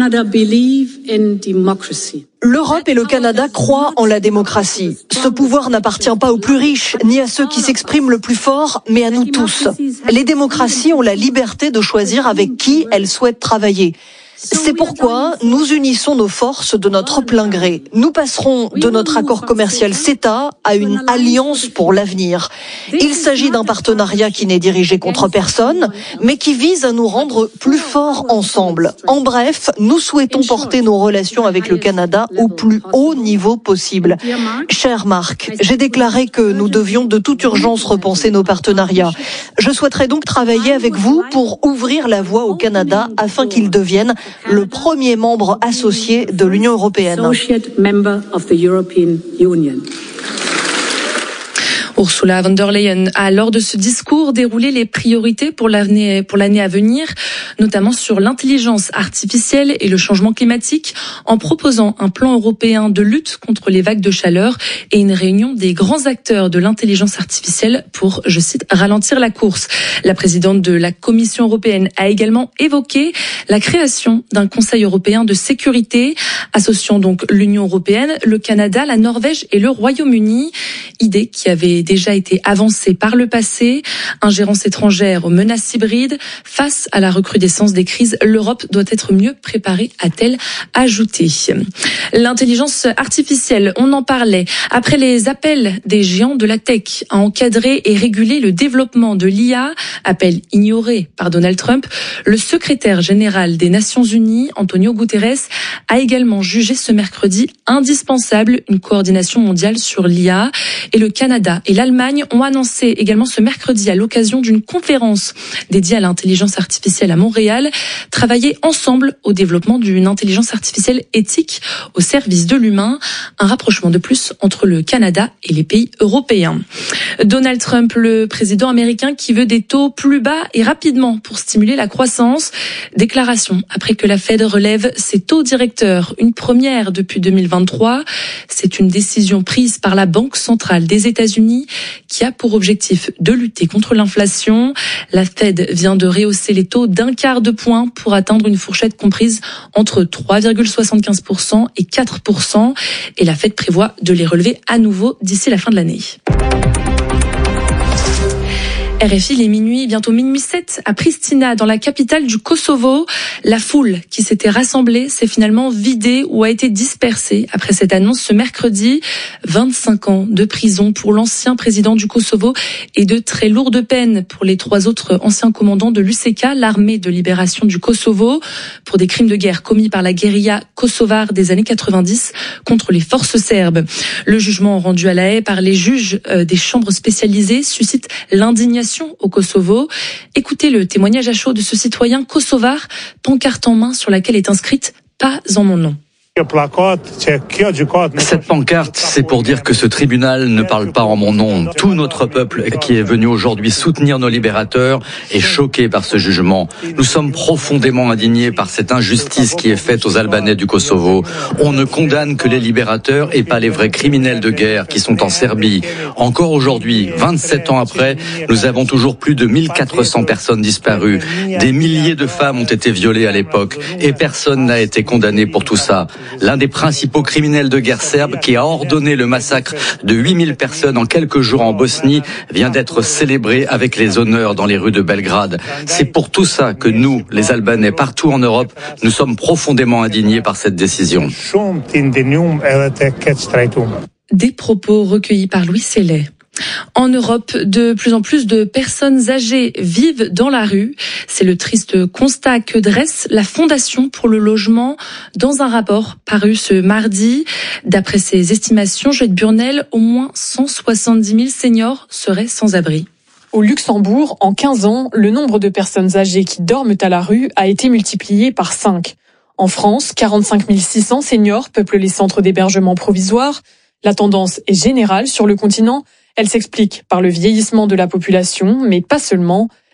L'Europe et le Canada croient en la démocratie. Ce pouvoir n'appartient pas aux plus riches, ni à ceux qui s'expriment le plus fort, mais à nous tous. Les démocraties ont la liberté de choisir avec qui elles souhaitent travailler. C'est pourquoi nous unissons nos forces de notre plein gré. Nous passerons de notre accord commercial CETA à une alliance pour l'avenir. Il s'agit d'un partenariat qui n'est dirigé contre personne, mais qui vise à nous rendre plus forts ensemble. En bref, nous souhaitons porter nos relations avec le Canada au plus haut niveau possible. Cher Marc, j'ai déclaré que nous devions de toute urgence repenser nos partenariats. Je souhaiterais donc travailler avec vous pour ouvrir la voie au Canada afin qu'il devienne le premier membre associé de l'Union européenne. Ursula von der Leyen a, lors de ce discours, déroulé les priorités pour l'année à venir, notamment sur l'intelligence artificielle et le changement climatique, en proposant un plan européen de lutte contre les vagues de chaleur et une réunion des grands acteurs de l'intelligence artificielle pour, je cite, ralentir la course. La présidente de la Commission européenne a également évoqué la création d'un Conseil européen de sécurité, associant donc l'Union européenne, le Canada, la Norvège et le Royaume-Uni, idée qui avait déjà été avancée par le passé. Ingérence étrangère aux menaces hybrides. Face à la recrudescence des crises, l'Europe doit être mieux préparée, a-t-elle ajouté. L'intelligence artificielle, on en parlait. Après les appels des géants de la tech à encadrer et réguler le développement de l'IA, appel ignoré par Donald Trump, le secrétaire général des Nations Unies, Antonio Guterres, a également jugé ce mercredi indispensable une coordination mondiale sur l'IA. Et le Canada et l'Allemagne ont annoncé également ce mercredi, à l'occasion d'une conférence dédiée à l'intelligence artificielle à Montréal, travailler ensemble au développement d'une intelligence artificielle éthique au service de l'humain. Un rapprochement de plus entre le Canada et les pays européens. Donald Trump, le président américain qui veut des taux plus bas et rapidement pour stimuler la croissance. Déclaration après que la Fed relève ses taux directeurs, une première depuis 2023. C'est une décision prise par la Banque centrale des États-Unis qui a pour objectif de lutter contre l'inflation. La Fed vient de rehausser les taux d'un quart de point pour atteindre une fourchette comprise entre 3,75% et 4%. Et la Fed prévoit de les relever à nouveau d'ici la fin de l'année. RFI, il est minuit, bientôt minuit 7 à Pristina, dans la capitale du Kosovo. La foule qui s'était rassemblée s'est finalement vidée ou a été dispersée après cette annonce ce mercredi. 25 ans de prison pour l'ancien président du Kosovo et de très lourdes peines pour les 3 autres anciens commandants de l'UÇK, l'armée de libération du Kosovo, pour des crimes de guerre commis par la guérilla kosovare des années 90 contre les forces serbes. Le jugement rendu à La Haye par les juges des chambres spécialisées suscite l'indignation au Kosovo. Écoutez le témoignage à chaud de ce citoyen kosovar, pancarte en main sur laquelle est inscrite « Pas en mon nom ». Cette pancarte, c'est pour dire que ce tribunal ne parle pas en mon nom. Tout notre peuple qui est venu aujourd'hui soutenir nos libérateurs est choqué par ce jugement. Nous sommes profondément indignés par cette injustice qui est faite aux Albanais du Kosovo. On ne condamne que les libérateurs et pas les vrais criminels de guerre qui sont en Serbie. Encore aujourd'hui, 27 ans après, nous avons toujours plus de 1400 personnes disparues. Des milliers de femmes ont été violées à l'époque et personne n'a été condamné pour tout ça. L'un des principaux criminels de guerre serbes qui a ordonné le massacre de 8000 personnes en quelques jours en Bosnie vient d'être célébré avec les honneurs dans les rues de Belgrade. C'est pour tout ça que nous, les Albanais, partout en Europe, nous sommes profondément indignés par cette décision. Des propos recueillis par Louis Sellet. En Europe, de plus en plus de personnes âgées vivent dans la rue. C'est le triste constat que dresse la Fondation pour le logement dans un rapport paru ce mardi. D'après ses estimations, Juliette Burnel, au moins 170 000 seniors seraient sans abri. Au Luxembourg, en 15 ans, le nombre de personnes âgées qui dorment à la rue a été multiplié par 5. En France, 45 600 seniors peuplent les centres d'hébergement provisoire. La tendance est générale sur le continent. Elle s'explique par le vieillissement de la population, mais pas seulement.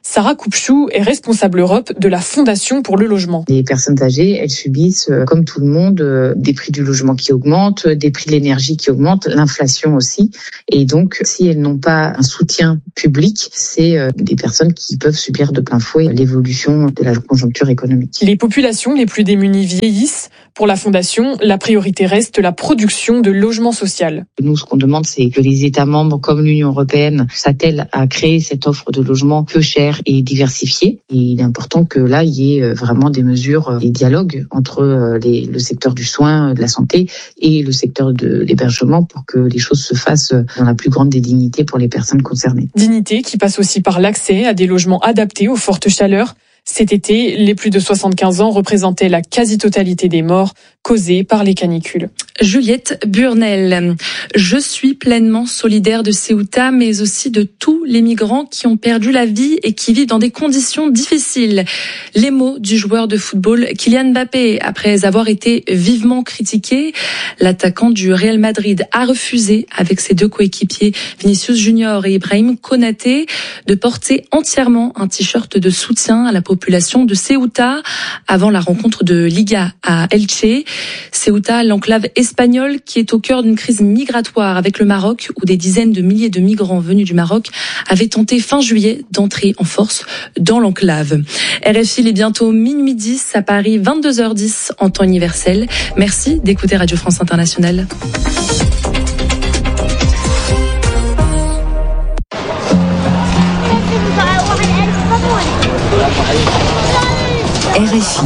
Sarah Koupchou est responsable Europe de la Fondation pour le logement. Les personnes âgées, elles subissent, comme tout le monde, des prix du logement qui augmentent, des prix de l'énergie qui augmentent, l'inflation aussi. Et donc, si elles n'ont pas un soutien public, c'est des personnes qui peuvent subir de plein fouet l'évolution de la conjoncture économique. Les populations les plus démunies vieillissent. Pour la Fondation, la priorité reste la production de logements sociaux. Nous, ce qu'on demande, c'est que les États membres, comme l'Union européenne, s'attellent à créer cette offre de logement peu chère et diversifiée. Et il est important que là, il y ait vraiment des mesures, des dialogues entre le secteur du soin, de la santé et le secteur de l'hébergement pour que les choses se fassent dans la plus grande des dignités pour les personnes concernées. Dignité qui passe aussi par l'accès à des logements adaptés aux fortes chaleurs. Cet été, les plus de 75 ans représentaient la quasi-totalité des morts causées par les canicules. Juliette Burnel, je suis pleinement solidaire de Ceuta, mais aussi de tous les migrants qui ont perdu la vie et qui vivent dans des conditions difficiles. Les mots du joueur de football Kylian Mbappé, après avoir été vivement critiqué. L'attaquant du Real Madrid a refusé, avec ses deux coéquipiers Vinicius Junior et Ibrahim Konaté, de porter entièrement un t-shirt de soutien à la population de Ceuta avant la rencontre de Liga à Elche. Ceuta, l'enclave espagnole qui est au cœur d'une crise migratoire avec le Maroc, où des dizaines de milliers de migrants venus du Maroc avaient tenté fin juillet d'entrer en force dans l'enclave. RFI, il est bientôt minuit 10 à Paris, 22h10 en temps universel. Merci d'écouter Radio France Internationale. RFI.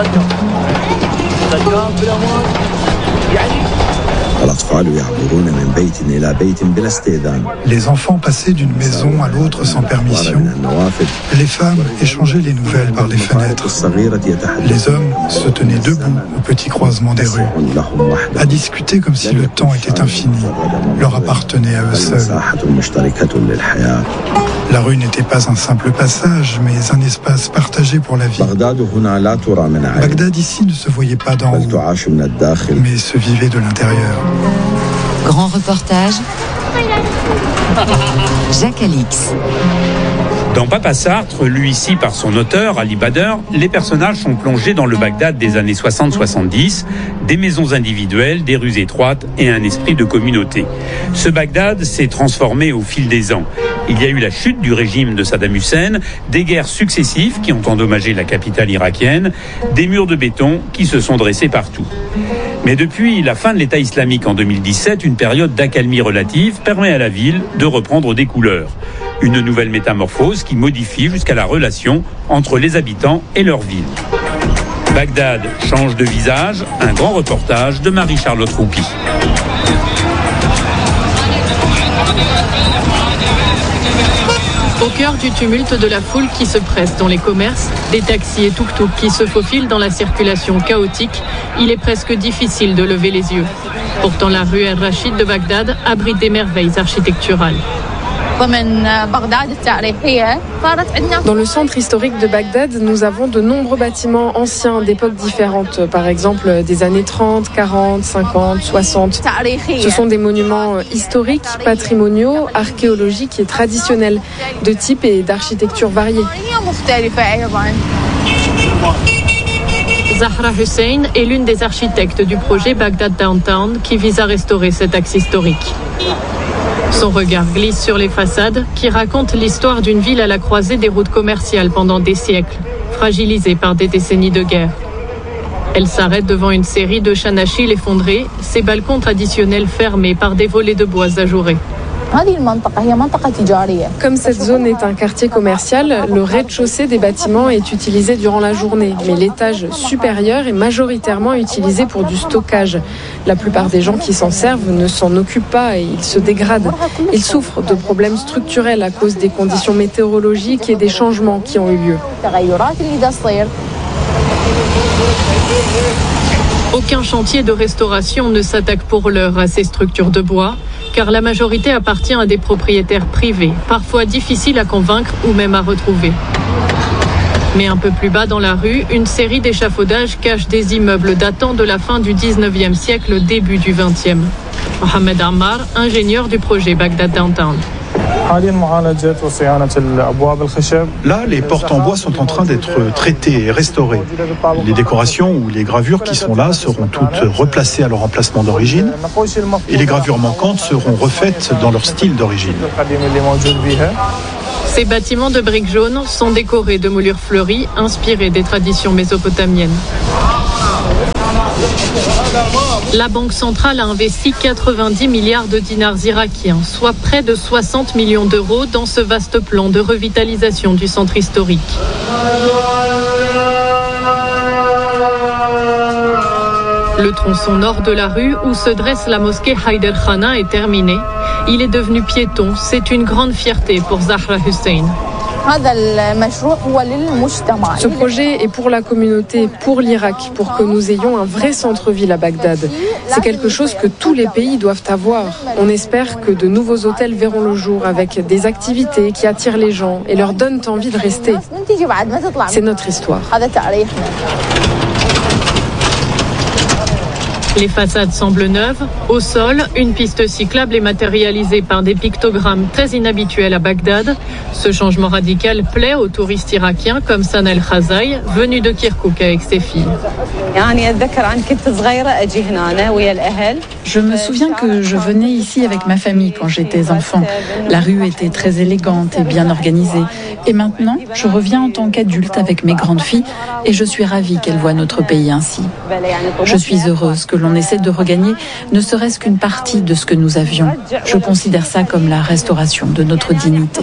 Les enfants passaient d'une maison à l'autre sans permission. Les femmes échangeaient les nouvelles par les fenêtres. Les hommes se tenaient debout au petit croisement des rues, à discuter comme si le temps était infini, leur appartenait à eux seuls. La rue n'était pas un simple passage, mais un espace partagé pour la vie. Bagdad ici ne se voyait pas d'en haut, mais se vivait de l'intérieur. Grand reportage, Jacques Alix. Dans Papa Sartre, lu ici par son auteur, Ali Bader, les personnages sont plongés dans le Bagdad des années 60-70, des maisons individuelles, des rues étroites et un esprit de communauté. Ce Bagdad s'est transformé au fil des ans. Il y a eu la chute du régime de Saddam Hussein, des guerres successives qui ont endommagé la capitale irakienne, des murs de béton qui se sont dressés partout. Mais depuis la fin de l'État islamique en 2017, une période d'accalmie relative permet à la ville de reprendre des couleurs. Une nouvelle métamorphose qui modifie jusqu'à la relation entre les habitants et leur ville. Bagdad change de visage, un grand reportage de Marie-Charlotte Roupi. Au cœur du tumulte de la foule qui se presse dans les commerces, des taxis et tuk-tuk qui se faufilent dans la circulation chaotique, il est presque difficile de lever les yeux. Pourtant, la rue El Rachid de Bagdad abrite des merveilles architecturales. Dans le centre historique de Bagdad, nous avons de nombreux bâtiments anciens d'époques différentes, par exemple des années 30, 40, 50, 60. Ce sont des monuments historiques, patrimoniaux, archéologiques et traditionnels, de type et d'architecture variée. Zahra Hussein est l'une des architectes du projet Bagdad Downtown qui vise à restaurer cet axe historique. Son regard glisse sur les façades qui racontent l'histoire d'une ville à la croisée des routes commerciales pendant des siècles, fragilisée par des décennies de guerre. Elle s'arrête devant une série de chanachils effondrés, ses balcons traditionnels fermés par des volets de bois ajourés. Comme cette zone est un quartier commercial, le rez-de-chaussée des bâtiments est utilisé durant la journée, mais l'étage supérieur est majoritairement utilisé pour du stockage. La plupart des gens qui s'en servent ne s'en occupent pas et ils se dégradent. Ils souffrent de problèmes structurels à cause des conditions météorologiques et des changements qui ont eu lieu. Aucun chantier de restauration ne s'attaque pour l'heure à ces structures de bois, car la majorité appartient à des propriétaires privés, parfois difficiles à convaincre ou même à retrouver. Mais un peu plus bas dans la rue, une série d'échafaudages cache des immeubles datant de la fin du 19e siècle, début du 20e. Mohamed Ammar, ingénieur du projet Bagdad Downtown. Là, les portes en bois sont en train d'être traitées et restaurées. Les décorations ou les gravures qui sont là seront toutes replacées à leur emplacement d'origine et les gravures manquantes seront refaites dans leur style d'origine. Ces bâtiments de briques jaunes sont décorés de moulures fleuries inspirées des traditions mésopotamiennes. La Banque centrale a investi 90 milliards de dinars irakiens, soit près de 60 millions d'euros dans ce vaste plan de revitalisation du centre historique. Le tronçon nord de la rue où se dresse la mosquée Haider Khana est terminé. Il est devenu piéton. C'est une grande fierté pour Zahra Hussein. Ce projet est pour la communauté, pour l'Irak, pour que nous ayons un vrai centre-ville à Bagdad. C'est quelque chose que tous les pays doivent avoir. On espère que de nouveaux hôtels verront le jour avec des activités qui attirent les gens et leur donnent envie de rester. C'est notre histoire. Les façades semblent neuves. Au sol, une piste cyclable est matérialisée par des pictogrammes très inhabituels à Bagdad. Ce changement radical plaît aux touristes irakiens comme Sana El Khazaï, venu de Kirkouk avec ses filles. Je me souviens que je venais ici avec ma famille quand j'étais enfant. La rue était très élégante et bien organisée. Et maintenant, je reviens en tant qu'adulte avec mes grandes filles et je suis ravie qu'elles voient notre pays ainsi. Je suis heureuse que l'on essaie de regagner ne serait-ce qu'une partie de ce que nous avions. Je considère ça comme la restauration de notre dignité.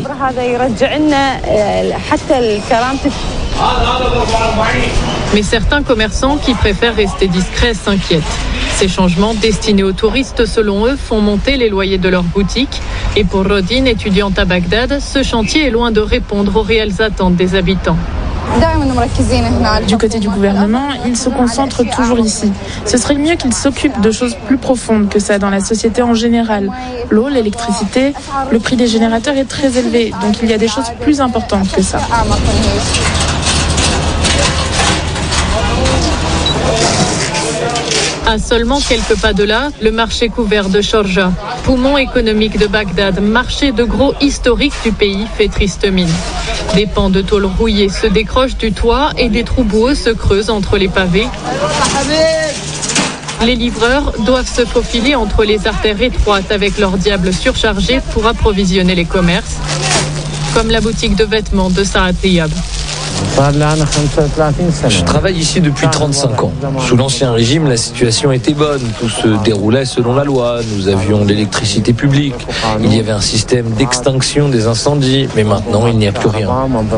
Mais certains commerçants qui préfèrent rester discrets s'inquiètent. Ces changements destinés aux touristes, selon eux, font monter les loyers de leurs boutiques. Et pour Rodine, étudiante à Bagdad, ce chantier est loin de répondre aux réelles attentes des habitants. Du côté du gouvernement, ils se concentrent toujours ici. Ce serait mieux qu'ils s'occupent de choses plus profondes que ça dans la société en général. L'eau, l'électricité, le prix des générateurs est très élevé, donc il y a des choses plus importantes que ça. À seulement quelques pas de là, le marché couvert de Chorja, poumon économique de Bagdad, marché de gros historique du pays, fait triste mine. Des pans de tôle rouillée se décrochent du toit et des trous boueux se creusent entre les pavés. Les livreurs doivent se faufiler entre les artères étroites avec leurs diables surchargés pour approvisionner les commerces, comme la boutique de vêtements de Saad Diab. Je travaille ici depuis 35 ans. Sous l'Ancien Régime, la situation était bonne. Tout se déroulait selon la loi. Nous avions l'électricité publique. Il y avait un système d'extinction des incendies. Mais maintenant, il n'y a plus rien.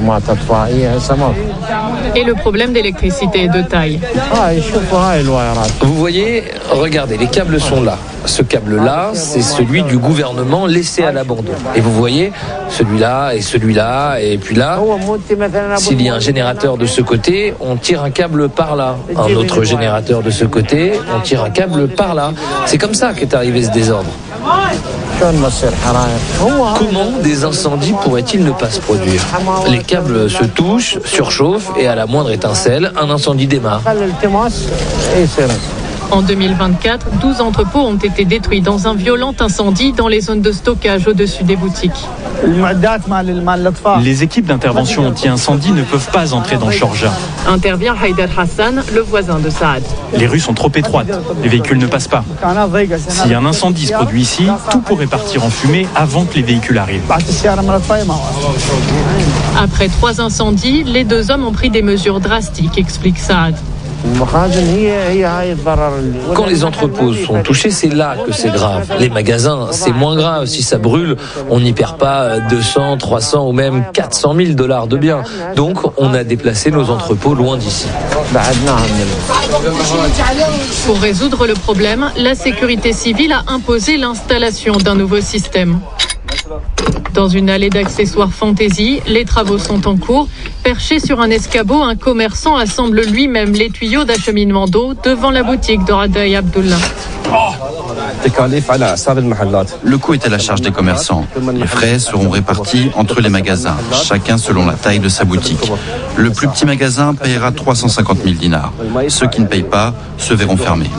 Et le problème d'électricité est de taille. Vous voyez, regardez, les câbles sont là. Ce câble-là, c'est celui du gouvernement laissé à l'abandon. Et vous voyez, celui-là et celui-là, et puis là, s'il y a un générateur de ce côté, on tire un câble par là. Un autre générateur de ce côté, on tire un câble par là. C'est comme ça qu'est arrivé ce désordre. Comment des incendies pourraient-ils ne pas se produire ? Les câbles se touchent, surchauffent, et à la moindre étincelle, un incendie démarre. En 2024, 12 entrepôts ont été détruits dans un violent incendie dans les zones de stockage au-dessus des boutiques. Les équipes d'intervention anti-incendie ne peuvent pas entrer dans Chorja. Intervient Haider Hassan, le voisin de Saad. Les rues sont trop étroites, les véhicules ne passent pas. Si un incendie se produit ici, tout pourrait partir en fumée avant que les véhicules arrivent. Après 3 incendies, les 2 hommes ont pris des mesures drastiques, explique Saad. Quand les entrepôts sont touchés, c'est là que c'est grave. Les magasins, c'est moins grave. Si ça brûle, on n'y perd pas 200, 300 ou même 400 000 $ de biens. Donc, on a déplacé nos entrepôts loin d'ici. Pour résoudre le problème, la sécurité civile a imposé l'installation d'un nouveau système. Dans une allée d'accessoires fantaisie, les travaux sont en cours. Perché sur un escabeau, un commerçant assemble lui-même les tuyaux d'acheminement d'eau devant la boutique de Radaï Abdullah. Le coût est à la charge des commerçants. Les frais seront répartis entre les magasins, chacun selon la taille de sa boutique. Le plus petit magasin paiera 350 000 dinars. Ceux qui ne payent pas se verront fermés.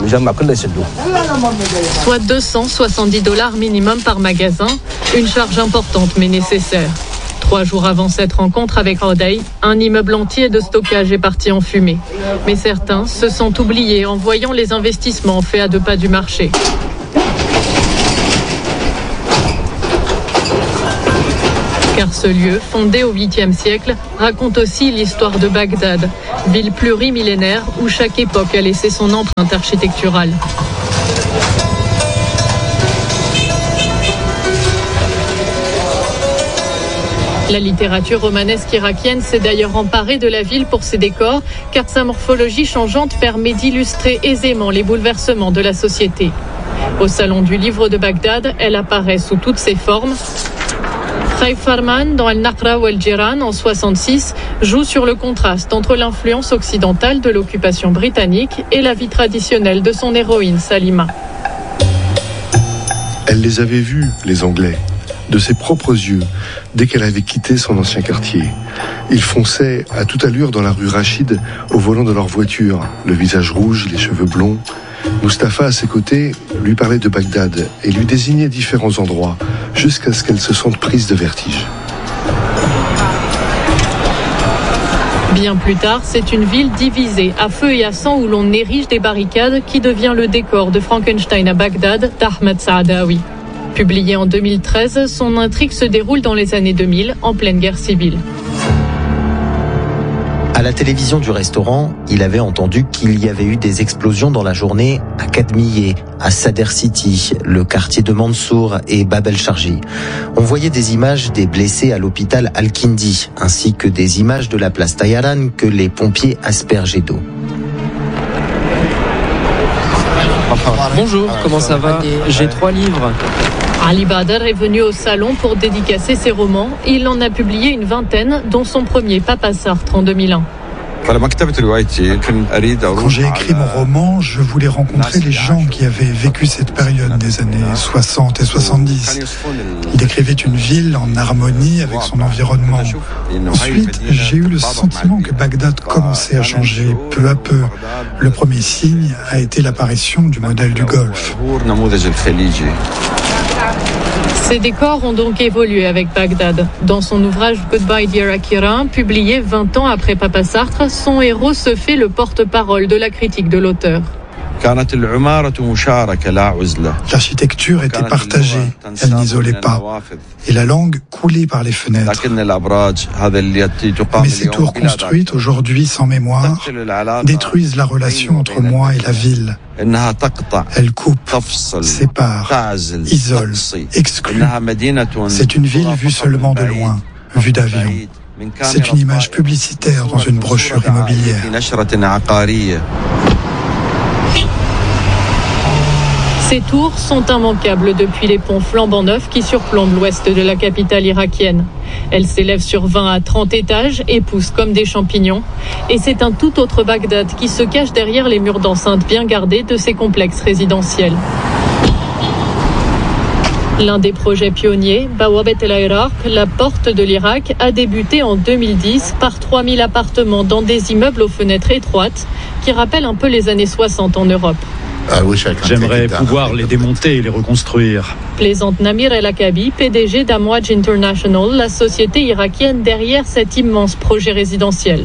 Soit $270 minimum par magasin, une charge importante mais nécessaire. 3 jours avant cette rencontre avec Rodey, un immeuble entier de stockage est parti en fumée. Mais certains se sont oubliés en voyant les investissements faits à 2 pas du marché. Car ce lieu, fondé au 8e siècle, raconte aussi l'histoire de Bagdad, ville plurimillénaire où chaque époque a laissé son empreinte architecturale. La littérature romanesque irakienne s'est d'ailleurs emparée de la ville pour ses décors, car sa morphologie changeante permet d'illustrer aisément les bouleversements de la société. Au Salon du Livre de Bagdad, elle apparaît sous toutes ses formes. Khaïf Farman, dans Al-Naqra ou Al-Jiran en 1966, joue sur le contraste entre l'influence occidentale de l'occupation britannique et la vie traditionnelle de son héroïne Salima. Elle les avait vus, les Anglais, de ses propres yeux, dès qu'elle avait quitté son ancien quartier. Ils fonçaient à toute allure dans la rue Rachid au volant de leur voiture, le visage rouge, les cheveux blonds. Mustapha, à ses côtés, lui parlait de Bagdad et lui désignait différents endroits, jusqu'à ce qu'elle se sente prise de vertige. Bien plus tard, c'est une ville divisée, à feu et à sang, où l'on érige des barricades qui devient le décor de Frankenstein à Bagdad d'Ahmed Saadawi. Publié en 2013, son intrigue se déroule dans les années 2000, en pleine guerre civile. À la télévision du restaurant, il avait entendu qu'il y avait eu des explosions dans la journée à Kadmiye, à Sadr City, le quartier de Mansour et Bab el-Sharji. On voyait des images des blessés à l'hôpital Al-Kindi, ainsi que des images de la place Tayaran que les pompiers aspergeaient d'eau. Bonjour, comment ça va? J'ai 3 livres. Ali Badr est venu au salon pour dédicacer ses romans. Il en a publié une vingtaine, dont son premier Papa Sartre en 2001. Quand j'ai écrit mon roman, je voulais rencontrer les gens qui avaient vécu cette période des années 60 et 70. Il décrivait une ville en harmonie avec son environnement. Ensuite, j'ai eu le sentiment que Bagdad commençait à changer peu à peu. Le premier signe a été l'apparition du modèle du Golfe. Ces décors ont donc évolué avec Bagdad. Dans son ouvrage Goodbye Dear Akira, publié 20 ans après Papa Sartre, son héros se fait le porte-parole de la critique de l'auteur. L'architecture était partagée, elle n'isolait pas, et la langue coulait par les fenêtres. Mais ces tours construites aujourd'hui sans mémoire détruisent la relation entre moi et la ville. Elle coupe, sépare, isole, exclut. C'est une ville vue seulement de loin, vue d'avion. C'est une image publicitaire dans une brochure immobilière. Ces tours sont immanquables depuis les ponts flambant neufs qui surplombent l'ouest de la capitale irakienne. Elles s'élèvent sur 20 à 30 étages et poussent comme des champignons. Et c'est un tout autre Bagdad qui se cache derrière les murs d'enceinte bien gardés de ces complexes résidentiels. L'un des projets pionniers, Bawabet el-Iraq, la porte de l'Irak, a débuté en 2010 par 3000 appartements dans des immeubles aux fenêtres étroites qui rappellent un peu les années 60 en Europe. J'aimerais pouvoir les démonter et les reconstruire. Plaisante Namir El Akabi, PDG d'Amouaj International, la société irakienne derrière cet immense projet résidentiel.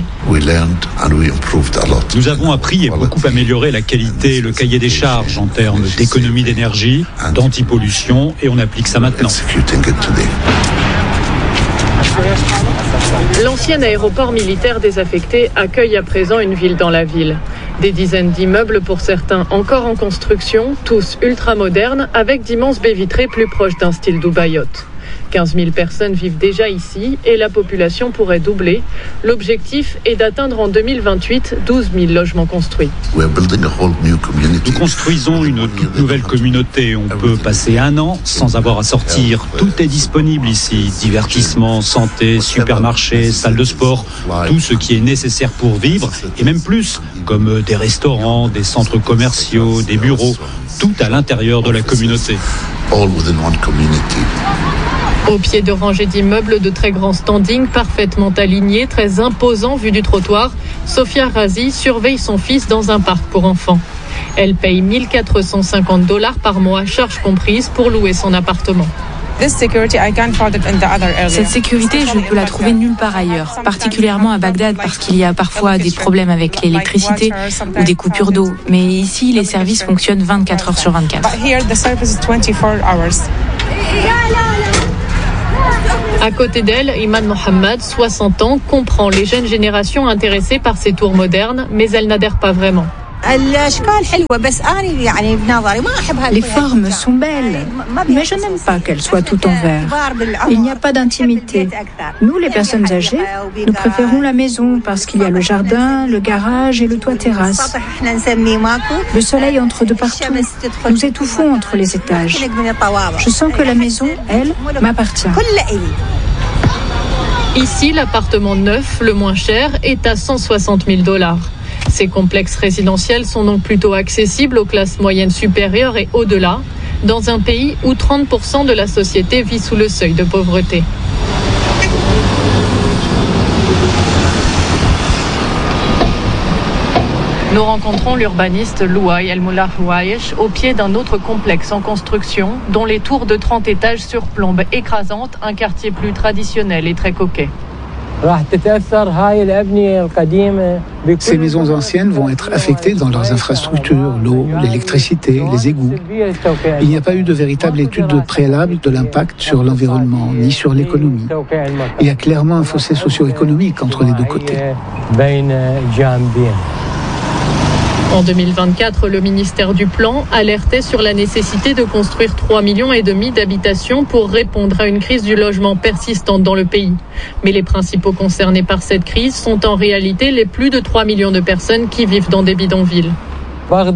Nous avons appris et beaucoup amélioré la qualité et le cahier des charges en termes d'économie d'énergie, d'antipollution, et on applique ça maintenant. L'ancien aéroport militaire désaffecté accueille à présent une ville dans la ville. Des dizaines d'immeubles, pour certains encore en construction, tous ultra-modernes, avec d'immenses baies vitrées plus proches d'un style dubaïote. 15 000 personnes vivent déjà ici et la population pourrait doubler. L'objectif est d'atteindre en 2028 12 000 logements construits. Nous construisons une toute nouvelle communauté. On peut passer 1 an sans avoir à sortir. Tout est disponible ici. Divertissement, santé, supermarché, salle de sport, tout ce qui est nécessaire pour vivre, et même plus, comme des restaurants, des centres commerciaux, des bureaux, tout à l'intérieur de la communauté. Au pied de rangées d'immeubles de très grand standing, parfaitement alignés, très imposants vu du trottoir, Sofia Razi surveille son fils dans un parc pour enfants. Elle paye $1 450 par mois, charges comprises, pour louer son appartement. Cette sécurité, je peux la trouver nulle part ailleurs, particulièrement à Bagdad parce qu'il y a parfois des problèmes avec l'électricité ou des coupures d'eau. Mais ici, les services fonctionnent 24 heures sur 24. À côté d'elle, Iman Mohammed, 60 ans, comprend les jeunes générations intéressées par ces tours modernes, mais elle n'adhère pas vraiment. Les formes sont belles, mais je n'aime pas qu'elles soient toutes en verre. Il n'y a pas d'intimité. Nous, les personnes âgées, nous préférons la maison parce qu'il y a le jardin, le garage et le toit terrasse. Le soleil entre de partout. Nous étouffons entre les étages. Je sens que la maison, elle, m'appartient. Ici, l'appartement neuf, le moins cher, est à $160,000. Ces complexes résidentiels sont donc plutôt accessibles aux classes moyennes supérieures et au-delà, dans un pays où 30% de la société vit sous le seuil de pauvreté. Nous rencontrons l'urbaniste Louaï El-Moula Houaïch au pied d'un autre complexe en construction dont les tours de 30 étages surplombent écrasantes un quartier plus traditionnel et très coquet. Ces maisons anciennes vont être affectées dans leurs infrastructures, l'eau, l'électricité, les égouts. Il n'y a pas eu de véritable étude préalable de l'impact sur l'environnement, ni sur l'économie. Il y a clairement un fossé socio-économique entre les deux côtés. En 2024, le ministère du Plan alertait sur la nécessité de construire 3,5 millions d'habitations pour répondre à une crise du logement persistante dans le pays. Mais les principaux concernés par cette crise sont en réalité les plus de 3 millions de personnes qui vivent dans des bidonvilles. À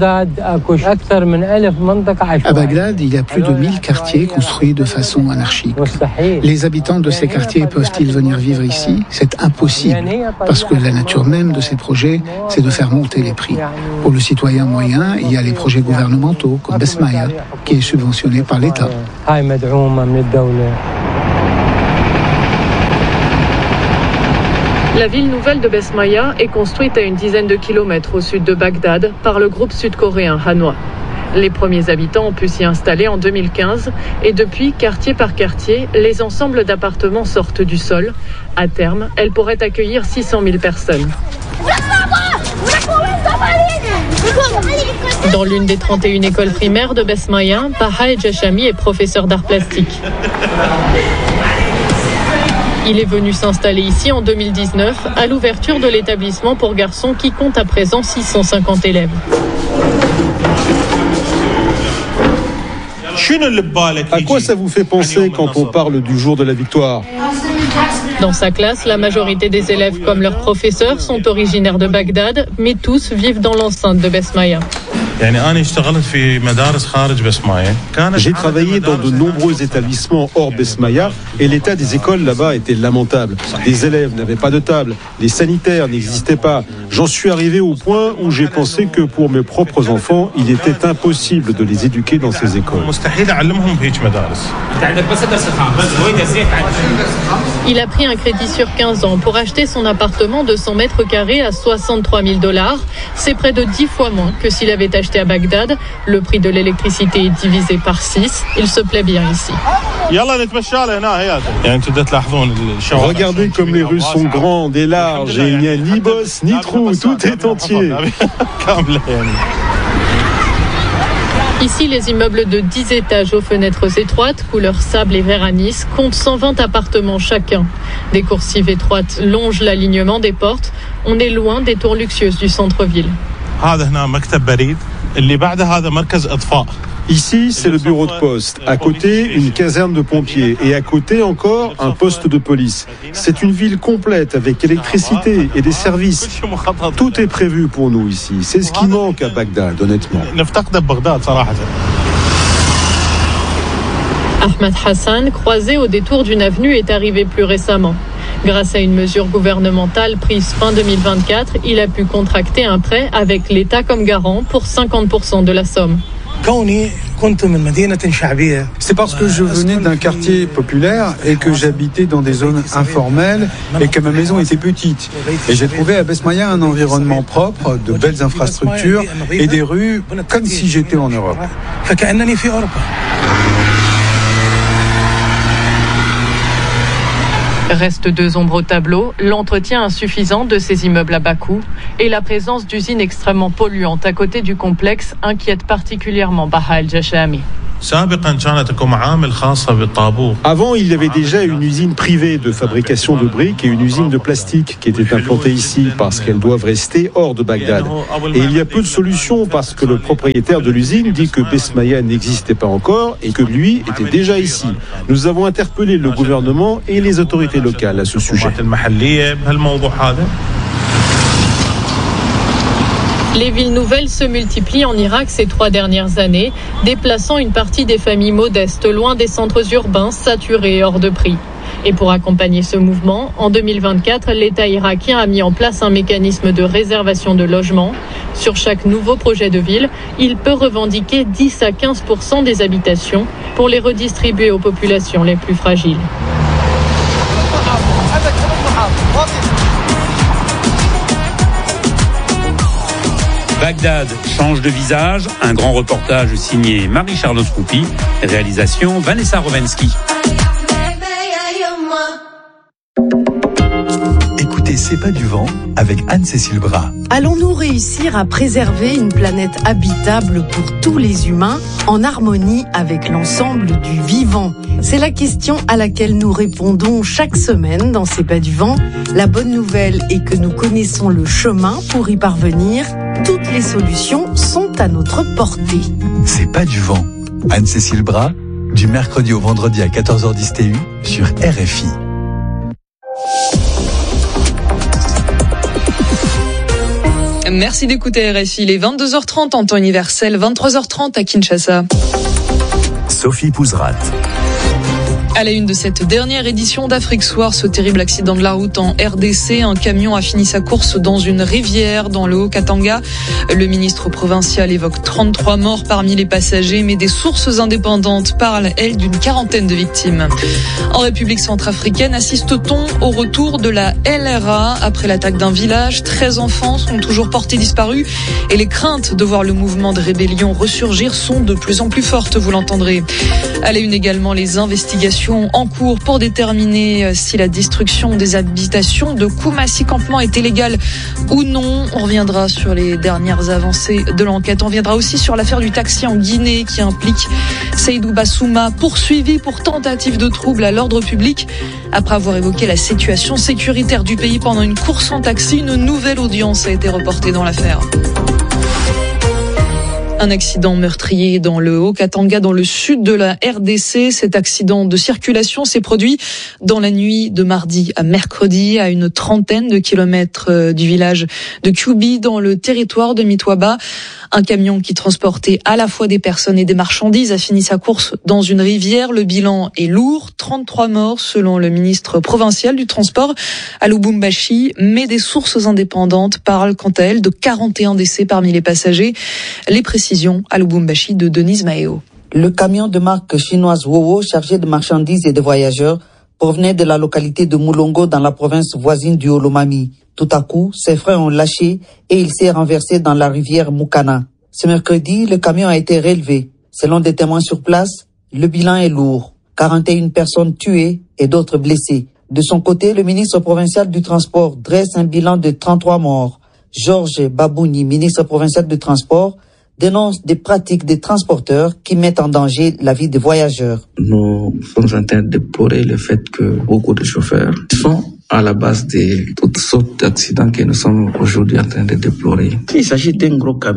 Bagdad, il y a plus de 1000 quartiers construits de façon anarchique. Les habitants de ces quartiers peuvent-ils venir vivre ici? C'est impossible, parce que la nature même de ces projets, c'est de faire monter les prix. Pour le citoyen moyen, il y a les projets gouvernementaux, comme Besmaya, qui est subventionné par l'État. La ville nouvelle de Besmaya est construite à une dizaine de kilomètres au sud de Bagdad par le groupe sud-coréen Hanwha. Les premiers habitants ont pu s'y installer en 2015 et depuis, quartier par quartier, les ensembles d'appartements sortent du sol. À terme, elle pourrait accueillir 600 000 personnes. Dans l'une des 31 écoles primaires de Besmaya, Baha Jashami est professeur d'art plastique. Il est venu s'installer ici en 2019 à l'ouverture de l'établissement pour garçons qui compte à présent 650 élèves. À quoi ça vous fait penser quand on parle du jour de la victoire? Dans sa classe, la majorité des élèves comme leurs professeurs sont originaires de Bagdad, mais tous vivent dans l'enceinte de Besmaya. J'ai travaillé dans de nombreux établissements hors Besmaya et l'état des écoles là-bas était lamentable. Les élèves n'avaient pas de table, les sanitaires n'existaient pas. J'en suis arrivé au point où j'ai pensé que pour mes propres enfants, il était impossible de les éduquer dans ces écoles. Il a pris un crédit sur 15 ans pour acheter son appartement de 100 mètres carrés à $63,000. C'est près de 10 fois moins que s'il avait acheté à Bagdad. Le prix de l'électricité est divisé par 6. Il se plaît bien ici. Regardez comme les rues sont grandes et larges et il n'y a ni bosse ni trou, tout est entier. Ici, les immeubles de 10 étages aux fenêtres étroites, couleur sable et vert anis, comptent 120 appartements chacun. Des coursives étroites longent l'alignement des portes. On est loin des tours luxueuses du centre-ville. Ici, c'est le bureau de poste. À côté, une caserne de pompiers. Et à côté encore, un poste de police. C'est une ville complète avec électricité et des services. Tout est prévu pour nous ici. C'est ce qui manque à Bagdad, honnêtement. Ahmed Hassan, croisé au détour d'une avenue, est arrivé plus récemment. Grâce à une mesure gouvernementale prise fin 2024, il a pu contracter un prêt avec l'État comme garant pour 50% de la somme. C'est parce que je venais d'un quartier populaire et que j'habitais dans des zones informelles et que ma maison était petite. Et j'ai trouvé à Besmaya un environnement propre, de belles infrastructures et des rues comme si j'étais en Europe. Restent deux ombres au tableau, l'entretien insuffisant de ces immeubles à bas coût et la présence d'usines extrêmement polluantes à côté du complexe inquiète particulièrement Baha El-Jashami. Avant, il y avait déjà une usine privée de fabrication de briques et une usine de plastique qui étaient implantées ici parce qu'elles doivent rester hors de Bagdad. Et il y a peu de solutions parce que le propriétaire de l'usine dit que Besmaya n'existait pas encore et que lui était déjà ici. Nous avons interpellé le gouvernement et les autorités locales à ce sujet. Les villes nouvelles se multiplient en Irak ces 3 dernières années, déplaçant une partie des familles modestes loin des centres urbains saturés et hors de prix. Et pour accompagner ce mouvement, en 2024, l'État irakien a mis en place un mécanisme de réservation de logements. Sur chaque nouveau projet de ville, il peut revendiquer 10 à 15% des habitations pour les redistribuer aux populations les plus fragiles. Bagdad change de visage, un grand reportage signé Marie-Charlotte Roupi, réalisation Vanessa Rovensky. Écoutez C'est pas du vent avec Anne-Cécile Bras. Allons-nous réussir à préserver une planète habitable pour tous les humains en harmonie avec l'ensemble du vivant? C'est la question à laquelle nous répondons chaque semaine dans C'est pas du vent. La bonne nouvelle est que nous connaissons le chemin pour y parvenir. Toutes les solutions sont à notre portée. C'est pas du vent. Anne-Cécile Bras, du mercredi au vendredi à 14h10 TU sur RFI. Merci d'écouter RFI. Il est 22h30 en temps universel, 23h30 à Kinshasa. Sophie Pouzrat. À la une de cette dernière édition d'Afrique Soir, ce terrible accident de la route en RDC. Un camion a fini sa course dans une rivière dans le Haut-Katanga. Le ministre provincial évoque 33 morts parmi les passagers, mais des sources indépendantes parlent, elles, d'une quarantaine de victimes. En République centrafricaine, assiste-t-on au retour de la LRA après l'attaque d'un village? 13 enfants sont toujours portés disparus et les craintes de voir le mouvement de rébellion ressurgir sont de plus en plus fortes, vous l'entendrez. À la une également, les investigations en cours pour déterminer si la destruction des habitations de Koumassi Campement était légale ou non. On reviendra sur les dernières avancées de l'enquête. On reviendra aussi sur l'affaire du taxi en Guinée qui implique Seydou Bassouma, poursuivi pour tentative de trouble à l'ordre public. Après avoir évoqué la situation sécuritaire du pays pendant une course en taxi, une nouvelle audience a été reportée dans l'affaire. Un accident meurtrier dans le Haut-Katanga, dans le sud de la RDC. Cet accident de circulation s'est produit dans la nuit de mardi à mercredi, à une trentaine de kilomètres du village de Kyubi, dans le territoire de Mitwaba. Un camion qui transportait à la fois des personnes et des marchandises a fini sa course dans une rivière. Le bilan est lourd, 33 morts selon le ministre provincial du transport à Lubumbashi, mais des sources indépendantes parlent quant à elles de 41 décès parmi les passagers. Les précisions à Lubumbashi de Denise Maeo. Le camion de marque chinoise Wowo, chargé de marchandises et de voyageurs, provenait de la localité de Mulongo dans la province voisine du Olomami. Tout à coup, ses freins ont lâché et il s'est renversé dans la rivière Mukana. Ce mercredi, le camion a été relevé. Selon des témoins sur place, le bilan est lourd. 41 personnes tuées et d'autres blessées. De son côté, le ministre provincial du Transport dresse un bilan de 33 morts. Georges Babouni, ministre provincial du Transport, dénonce des pratiques des transporteurs qui mettent en danger la vie des voyageurs. Nous sommes en train de déplorer le fait que beaucoup de chauffeurs sont à la base de toutes sortes d'accidents que nous sommes aujourd'hui en train de déplorer. Il s'agit d'un gros camion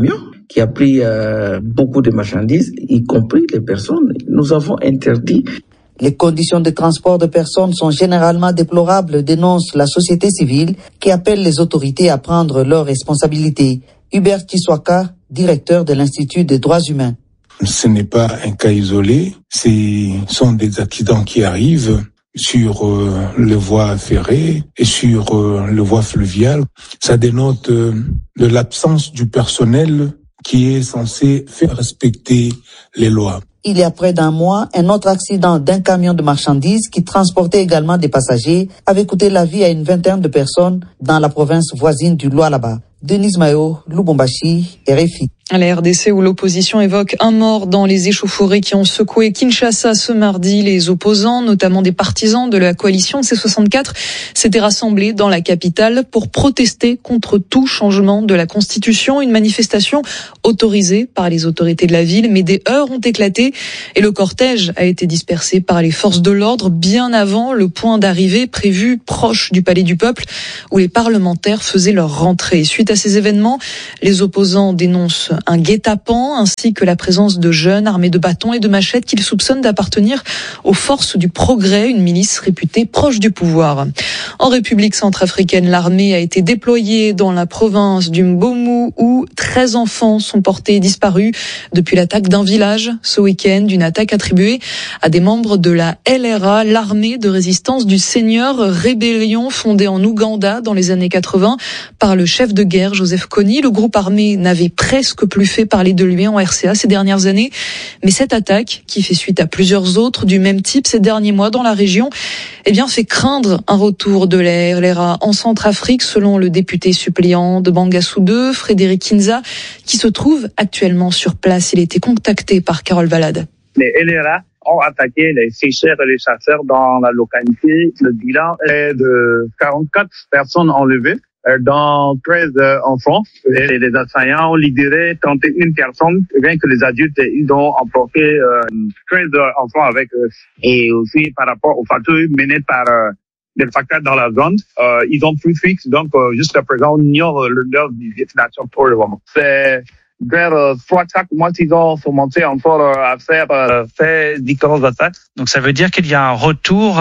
qui a pris beaucoup de marchandises, y compris les personnes. Nous avons interdit. Les conditions de transport de personnes sont généralement déplorables, dénonce la société civile qui appelle les autorités à prendre leurs responsabilités. Hubert Kiswaka, directeur de l'Institut des droits humains. Ce n'est pas un cas isolé, ce sont des accidents qui arrivent sur les voies ferrées et sur les voies fluviales. Ça dénote de l'absence du personnel qui est censé faire respecter les lois. Il y a près d'un mois, un autre accident d'un camion de marchandises qui transportait également des passagers avait coûté la vie à une vingtaine de personnes dans la province voisine du Lualaba. Denise Mayo, Lubumbashi, RFI. La RDC où l'opposition évoque un mort dans les échauffourées qui ont secoué Kinshasa ce mardi. Les opposants, notamment des partisans de la coalition C64, s'étaient rassemblés dans la capitale pour protester contre tout changement de la Constitution. Une manifestation autorisée par les autorités de la ville, mais des heurts ont éclaté et le cortège a été dispersé par les forces de l'ordre bien avant le point d'arrivée prévu proche du Palais du Peuple où les parlementaires faisaient leur rentrée. Suite à ces événements, les opposants dénoncent un guet-apens ainsi que la présence de jeunes armés de bâtons et de machettes qu'ils soupçonnent d'appartenir aux forces du progrès, une milice réputée proche du pouvoir. En République centrafricaine, l'armée a été déployée dans la province du Mbomu où 13 enfants sont portés disparus depuis l'attaque d'un village ce week-end, une attaque attribuée à des membres de la LRA, l'armée de résistance du Seigneur, rébellion fondée en Ouganda dans les années 80 par le chef de guerre Joseph Kony. Le groupe armé n'avait presque plus fait parler de lui en RCA ces dernières années. Mais cette attaque, qui fait suite à plusieurs autres du même type ces derniers mois dans la région, fait craindre un retour de la LRA en Centrafrique, selon le député suppléant de Bangassou 2, Frédéric Kinza, qui se trouve actuellement sur place. Il a été contacté par Carole Valade. Les LRA ont attaqué les pêcheurs et les chasseurs dans la localité. Le bilan est de 44 personnes enlevées, dont 13 enfants. Et les assaillants ont libéré 31 personnes, bien que les adultes, ils ont emporté 13 enfants avec eux. Et aussi, par rapport aux facteurs menés par des facteurs dans la zone, ils ont plus fixe. Donc, jusqu'à présent, on ignore leur destination pour le moment. C'est vers 3-4 mois, ils ont commencé encore à faire différentes attaques. Donc, ça veut dire qu'il y a un retour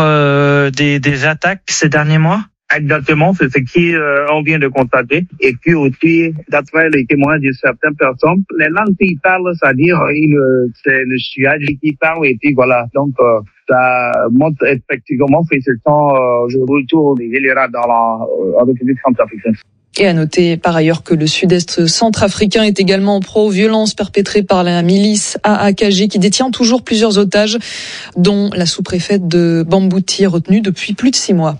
des attaques ces derniers mois? Exactement, c'est ce qu'on vient de constater. Et puis aussi, d'après les témoignages de certaines personnes, les langues qu'ils parlent, c'est-à-dire c'est le chiage qui parle et puis voilà. Donc ça montre effectivement que ce sont le retour des LRA dans la République centrafricaine. Et à noter par ailleurs que le sud-est centrafricain est également pro-violence perpétrée par la milice AAKG qui détient toujours plusieurs otages, dont la sous-préfète de Bambouti retenue depuis plus de 6 mois.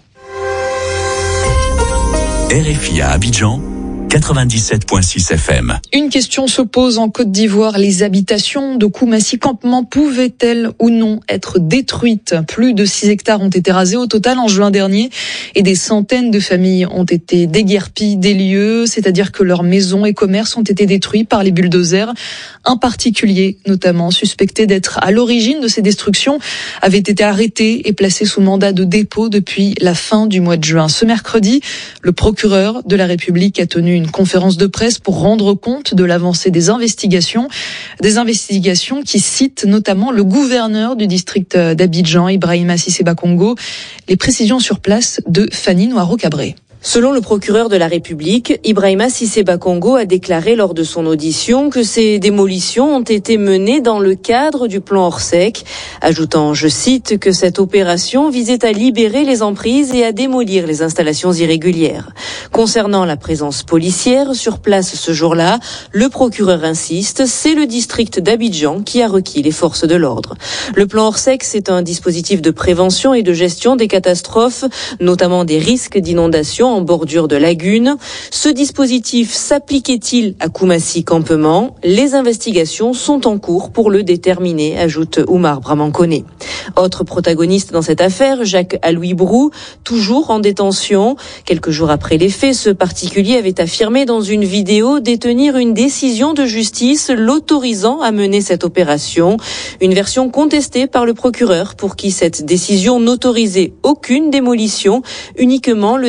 RFI à Abidjan, 97.6 FM. Une question se pose en Côte d'Ivoire. Les habitations de Koumassi Campement pouvaient-elles ou non être détruites? Plus de 6 hectares ont été rasés au total en juin dernier et des centaines de familles ont été déguerpies des lieux, c'est-à-dire que leurs maisons et commerces ont été détruits par les bulldozers. Un particulier, notamment suspecté d'être à l'origine de ces destructions, avait été arrêté et placé sous mandat de dépôt depuis la fin du mois de juin. Ce mercredi, le procureur de la République a tenu une conférence de presse pour rendre compte de l'avancée des investigations qui citent notamment le gouverneur du district d'Abidjan, Ibrahima Cissé Bakongo. Les précisions sur place de Fanny Noiro-Cabré. Selon le procureur de la République, Ibrahima Cissé Bakongo a déclaré lors de son audition que ces démolitions ont été menées dans le cadre du plan Orsec, ajoutant, je cite, que cette opération visait à libérer les emprises et à démolir les installations irrégulières. Concernant la présence policière sur place ce jour-là, le procureur insiste, c'est le district d'Abidjan qui a requis les forces de l'ordre. Le plan Orsec, c'est un dispositif de prévention et de gestion des catastrophes, notamment des risques d'inondation en bordure de lagunes. Ce dispositif s'appliquait-il à Koumassi Campement? Les investigations sont en cours pour le déterminer, ajoute Oumar Bramankone. Autre protagoniste dans cette affaire, Jacques Aloui Brou, toujours en détention. Quelques jours après les faits, ce particulier avait affirmé dans une vidéo détenir une décision de justice l'autorisant à mener cette opération. Une version contestée par le procureur pour qui cette décision n'autorisait aucune démolition, uniquement le déguerpissement